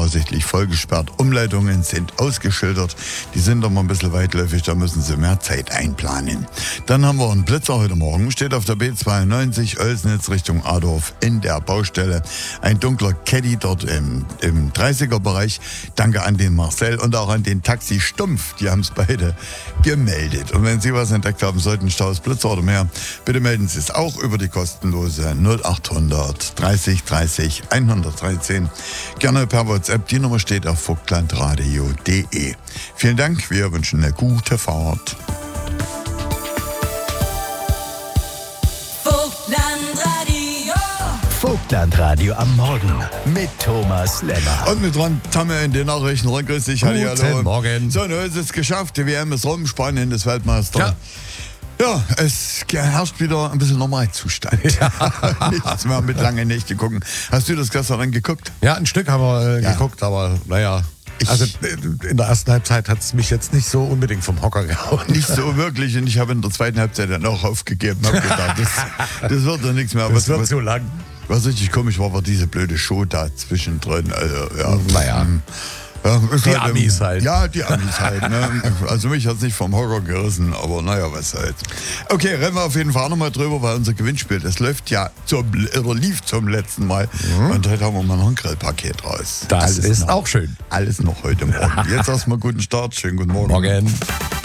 voraussichtlich vollgesperrt. Umleitungen sind ausgeschildert. Die sind aber ein bisschen weitläufig, da müssen Sie mehr Zeit einplanen. Dann haben wir einen Blitzer heute Morgen. Steht auf der B92 Oelsnitz Richtung Adorf in der Baustelle. Ein dunkler Caddy dort im 30er-Bereich. Danke an den Marcel und auch an den Taxi Stumpf. Die haben es beide gemeldet. Und wenn Sie was entdeckt haben sollten, Staus, Blitzer oder mehr, bitte melden Sie es auch über die kostenlose 0800 30 30 113. Gerne per WhatsApp. Die Nummer steht auf vogtlandradio.de. Vielen Dank. Wir wünschen eine gute Fahrt. Vogtlandradio am Morgen mit Thomas Lemmer. Und mit dran Tamme in den Nachrichten. Grüß dich, Guten Morgen. So, nun ist es geschafft. Die WM ist rum. Spanien ist Weltmeister. Ja, es herrscht wieder ein bisschen Normalzustand. Ja. Nichts mehr mit langen Nächte gucken. Hast du das gestern dann geguckt? Ja, ein Stück haben wir geguckt, aber naja. Also in der ersten Halbzeit hat es mich jetzt nicht so unbedingt vom Hocker gehauen. Nicht so wirklich. Und ich habe in der zweiten Halbzeit dann auch aufgegeben. Habe gedacht, das wird doch nichts mehr. Das wird zu lang. Was richtig komisch war diese blöde Show da zwischendrin. Also, ja. Naja. Ja, die halt, Amis halt. Ja, die Amis halt. Ne? Also mich hat es nicht vom Hocker gerissen, aber naja, was halt. Okay, reden wir auf jeden Fall nochmal drüber, weil unser Gewinnspiel, das läuft ja lief zum letzten Mal. Und heute haben wir mal noch ein Grillpaket raus. Das ist auch schön. Alles noch heute Morgen. Jetzt erstmal guten Start, schönen guten Morgen. Morgen.